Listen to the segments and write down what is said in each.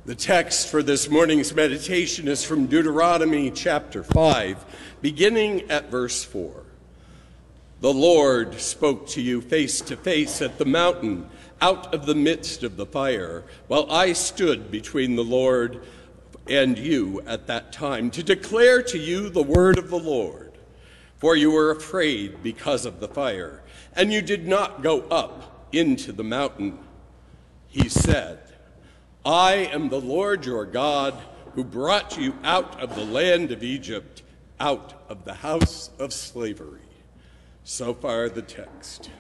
The text for this morning's meditation is from Deuteronomy chapter 5, beginning at verse 4. The Lord spoke to you face to face at the mountain, out of the midst of the fire, while I stood between the Lord and you at that time, to declare to you the word of the Lord. For you were afraid because of the fire, and you did not go up into the mountain. He said, I am the Lord your God, who brought you out of the land of Egypt, out of the house of slavery. So far the text.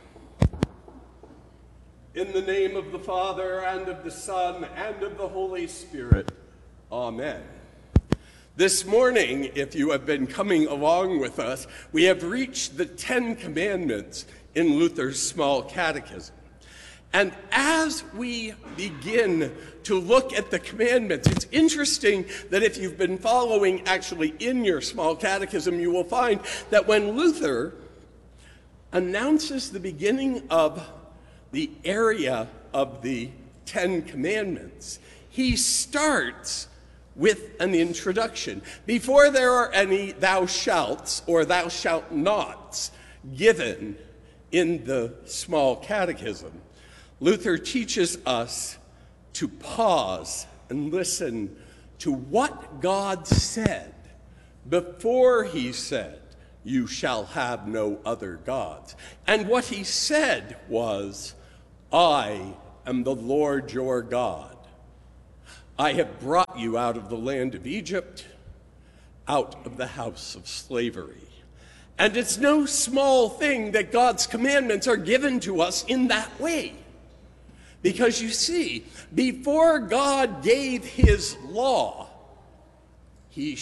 In the name of the Father, and of the Son, and of the Holy Spirit. Amen. This morning, if you have been coming along with us, we have reached the 10 Commandments in Luther's Small Catechism. And as we begin to look at the commandments, it's interesting that if you've been following actually in your Small Catechism, you will find that when Luther announces the beginning of the area of the 10 Commandments, he starts with an introduction. Before there are any thou shalts or thou shalt nots given in the Small Catechism, Luther teaches us to pause and listen to what God said before he said, you shall have no other gods. And what he said was, I am the Lord your God. I have brought you out of the land of Egypt, out of the house of slavery. And it's no small thing that God's commandments are given to us in that way. Because you see, before God gave his law, he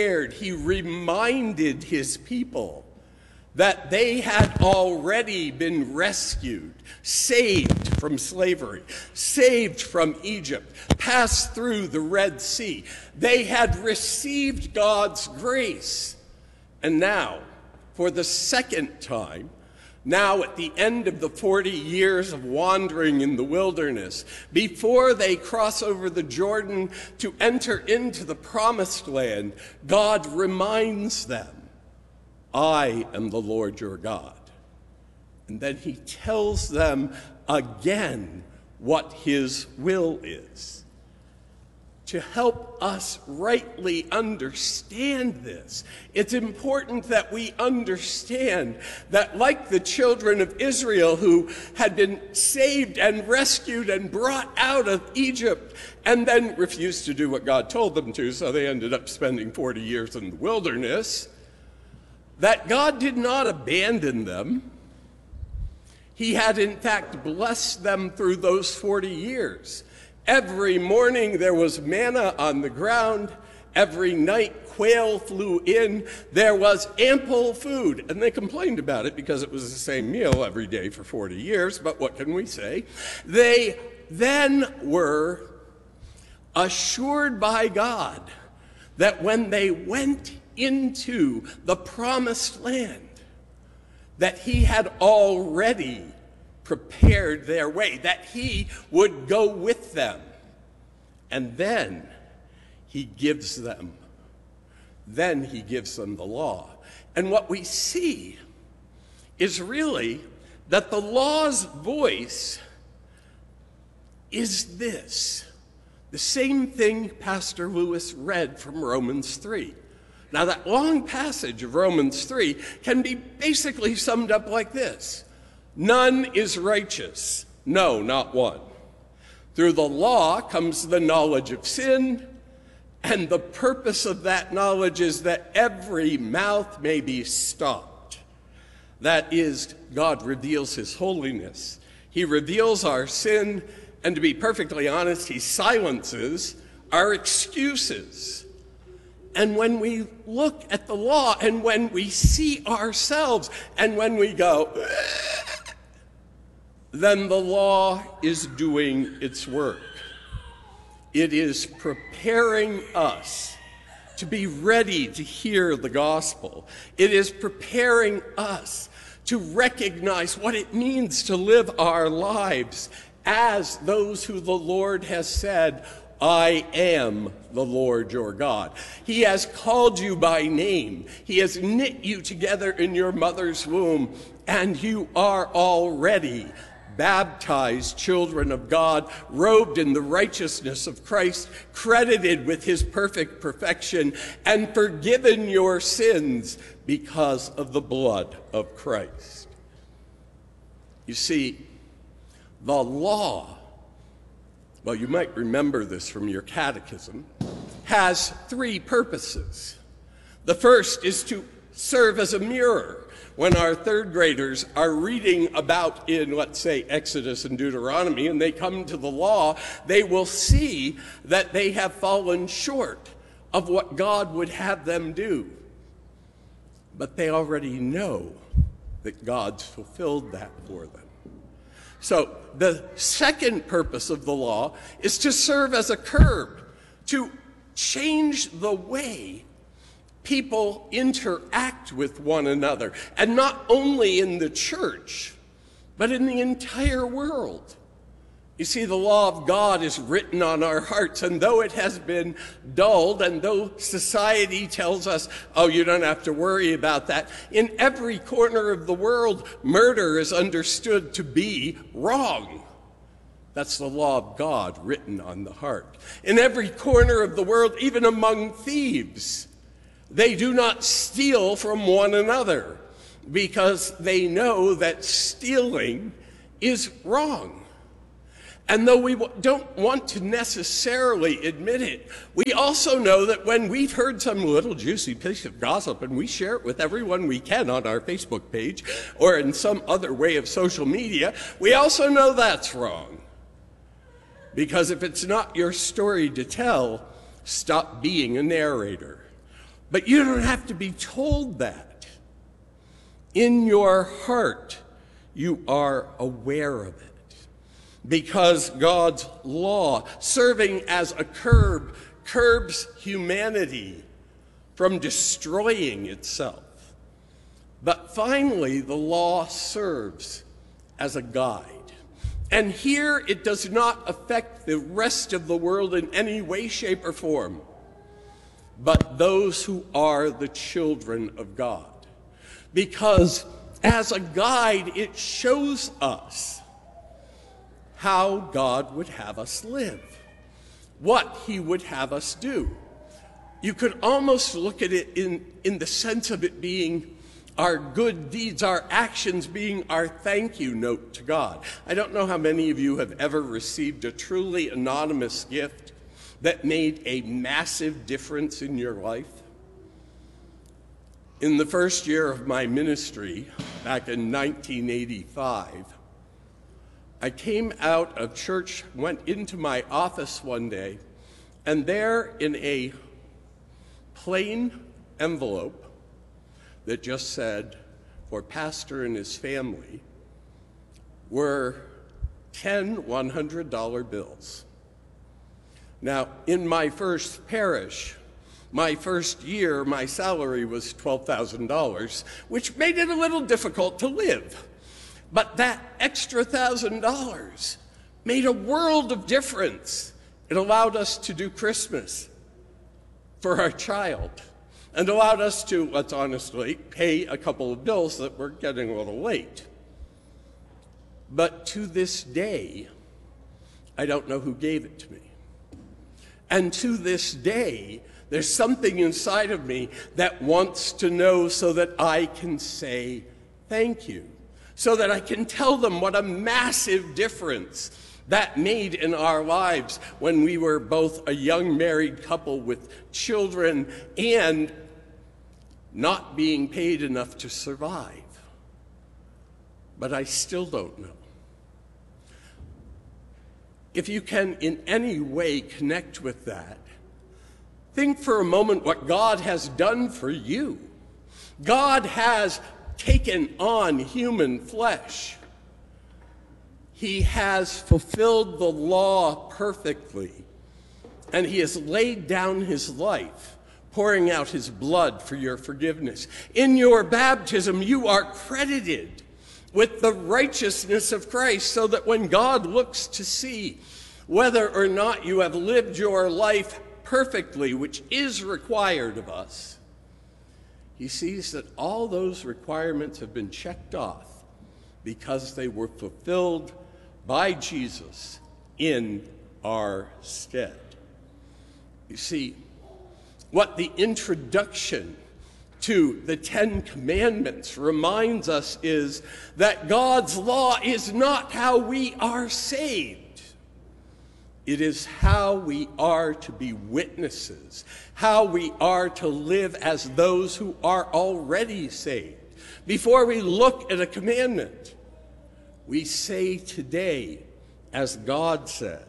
reminded his people that they had already been rescued, saved from slavery, saved from Egypt, passed through the Red Sea. They had received God's grace. And now, for the second time, now at the end of the 40 years of wandering in the wilderness, before they cross over the Jordan to enter into the promised land, God reminds them, I am the Lord your God. And then he tells them again what his will is. To help us rightly understand this, it's important that we understand that like the children of Israel who had been saved and rescued and brought out of Egypt and then refused to do what God told them to, so they ended up spending 40 years in the wilderness, that God did not abandon them. He had in fact blessed them through those 40 years. Every morning there was manna on the ground. Every night quail flew in. There was ample food. And they complained about it because it was the same meal every day for 40 years. But what can we say? They then were assured by God that when they went into the promised land, that he had already prepared their way, that he would go with them. And then he gives them the law. And what we see is really that the law's voice is this. The same thing Pastor Lewis read from Romans 3. Now that long passage of Romans 3 can be basically summed up like this. None is righteous, no, not one. Through the law comes the knowledge of sin, and the purpose of that knowledge is that every mouth may be stopped. That is, God reveals his holiness. He reveals our sin, and to be perfectly honest, he silences our excuses. And when we look at the law, and when we see ourselves, and when we go, then the law is doing its work. It is preparing us to be ready to hear the gospel. It is preparing us to recognize what it means to live our lives as those who the Lord has said I am the Lord your God. He has called you by name. He has knit you together in your mother's womb, and you are already baptized children of God, robed in the righteousness of Christ, credited with his perfect perfection, and forgiven your sins because of the blood of Christ. You see, the law, well, you might remember this from your catechism, has three purposes. The first is to serve as a mirror. When our third graders are reading about in, let's say, Exodus and Deuteronomy, and they come to the law, they will see that they have fallen short of what God would have them do. But they already know that God's fulfilled that for them. So the second purpose of the law is to serve as a curb, to change the way people interact with one another, and not only in the church, but in the entire world. You see, the law of God is written on our hearts, and though it has been dulled, and though society tells us, oh, you don't have to worry about that, in every corner of the world, murder is understood to be wrong. That's the law of God written on the heart. In every corner of the world, even among thieves, they do not steal from one another because they know that stealing is wrong. And though we don't want to necessarily admit it, we also know that when we've heard some little juicy piece of gossip and we share it with everyone we can on our Facebook page or in some other way of social media, we also know that's wrong. Because if it's not your story to tell, stop being a narrator. But you don't have to be told that. In your heart, you are aware of it. Because God's law, serving as a curb, curbs humanity from destroying itself. But finally, the law serves as a guide. And here it does not affect the rest of the world in any way, shape, or form, but those who are the children of God. Because as a guide, it shows us how God would have us live, what he would have us do. You could almost look at it in the sense of it being our good deeds, our actions being our thank you note to God. I don't know how many of you have ever received a truly anonymous gift that made a massive difference in your life. In the first year of my ministry, back in 1985, I came out of church, went into my office one day, and there in a plain envelope that just said, for pastor and his family, were 10 $100 bills. Now, in my first parish, my first year, my salary was $12,000, which made it a little difficult to live. But that extra $1,000 made a world of difference. It allowed us to do Christmas for our child and allowed us to, let's honestly, pay a couple of bills that were getting a little late. But to this day, I don't know who gave it to me. And to this day, there's something inside of me that wants to know so that I can say thank you, so that I can tell them what a massive difference that made in our lives when we were both a young married couple with children and not being paid enough to survive. But I still don't know. If you can in any way connect with that, think for a moment what God has done for you. God has taken on human flesh. He has fulfilled the law perfectly, and he has laid down his life, pouring out his blood for your forgiveness. In your baptism, you are credited with the righteousness of Christ, so that when God looks to see whether or not you have lived your life perfectly, which is required of us, he sees that all those requirements have been checked off because they were fulfilled by Jesus in our stead. You see, what the introduction to the Ten Commandments reminds us is that God's law is not how we are saved. It is how we are to be witnesses, how we are to live as those who are already saved. Before we look at a commandment, we say today, as God said,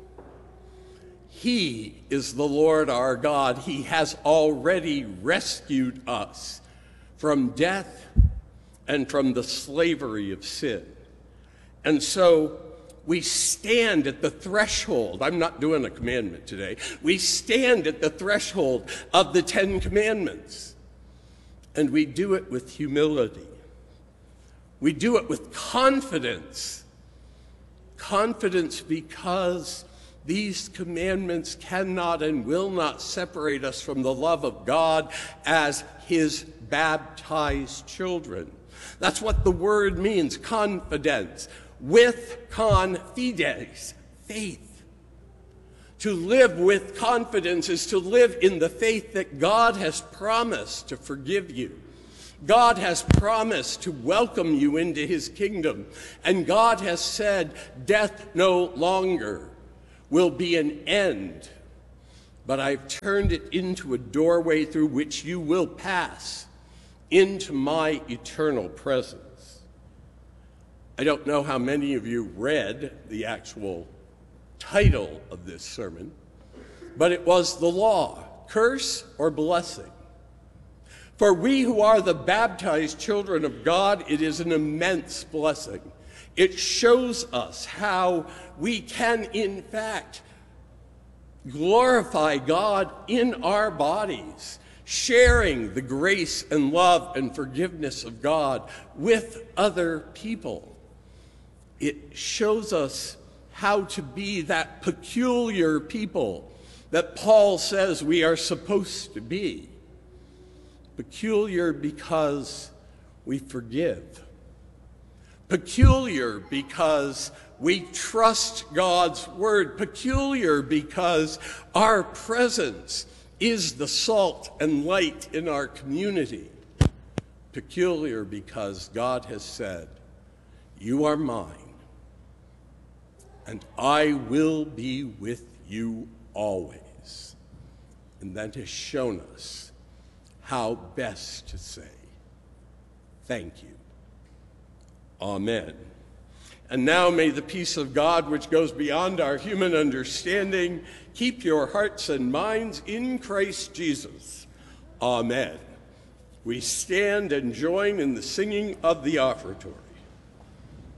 He is the Lord our God. He has already rescued us from death and from the slavery of sin. And so we stand at the threshold. I'm not doing a commandment today. We stand at the threshold of the Ten Commandments. And we do it with humility. We do it with confidence. Confidence because these commandments cannot and will not separate us from the love of God as His baptized children. That's what the word means, confidence. With confides, faith. To live with confidence is to live in the faith that God has promised to forgive you. God has promised to welcome you into His kingdom. And God has said, death no longer will be an end, but I've turned it into a doorway through which you will pass into my eternal presence. I don't know how many of you read the actual title of this sermon, but it was The Law, Curse or Blessing. For we who are the baptized children of God, it is an immense blessing. It shows us how we can, in fact, glorify God in our bodies, sharing the grace and love and forgiveness of God with other people. It shows us how to be that peculiar people that Paul says we are supposed to be. Peculiar because we forgive. Peculiar because we trust God's word. Peculiar because our presence is the salt and light in our community. Peculiar because God has said, you are mine, and I will be with you always. And that has shown us how best to say, thank you. Amen. And now may the peace of God, which goes beyond our human understanding, keep your hearts and minds in Christ Jesus. Amen. We stand and join in the singing of the offertory.